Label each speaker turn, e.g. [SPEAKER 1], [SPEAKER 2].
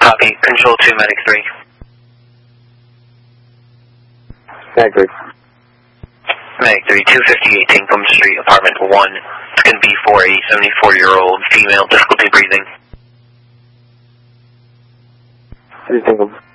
[SPEAKER 1] Copy. Control 2, Medic 3.
[SPEAKER 2] Medic 3.
[SPEAKER 1] Medic 3, 250 Tinkham Street, apartment 1. It's going to be for a 74-year-old female, difficulty breathing.
[SPEAKER 2] Tinkham.